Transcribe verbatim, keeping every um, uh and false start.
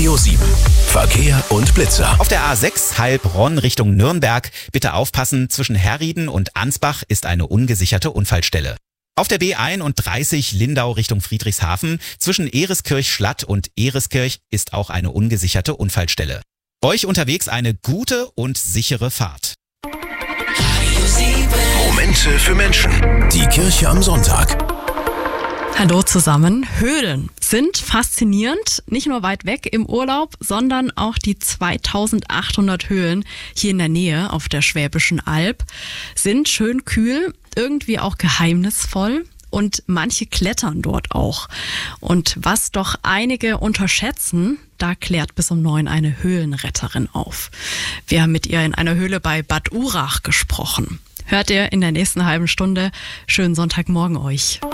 Radio sieben. Verkehr und Blitzer. Auf der A sechs Heilbronn Richtung Nürnberg. Bitte aufpassen, zwischen Herrieden und Ansbach ist eine ungesicherte Unfallstelle. Auf der B einunddreißig Lindau Richtung Friedrichshafen. Zwischen Ereskirch-Schlatt und Ereskirch ist auch eine ungesicherte Unfallstelle. Euch unterwegs eine gute und sichere Fahrt. Momente für Menschen. Die Kirche am Sonntag. Hallo zusammen. Höhlen sind faszinierend, nicht nur weit weg im Urlaub, sondern auch die zweitausendachthundert Höhlen hier in der Nähe auf der Schwäbischen Alb sind schön kühl, irgendwie auch geheimnisvoll. Und manche klettern dort auch. Und was doch einige unterschätzen, da klärt bis um neun eine Höhlenretterin auf. Wir haben mit ihr in einer Höhle bei Bad Urach gesprochen. Hört ihr in der nächsten halben Stunde. Schönen Sonntagmorgen euch.